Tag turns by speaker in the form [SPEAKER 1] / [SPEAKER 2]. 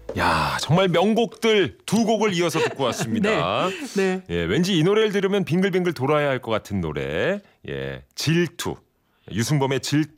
[SPEAKER 1] 야, 정말 명곡들 두 곡을 이어서 듣고 왔습니다.
[SPEAKER 2] 네.
[SPEAKER 1] 예, 왠지 이 노래를 들으면 빙글빙글 돌아야 할 것 같은 노래. 예, 질투. 유승범의 질투.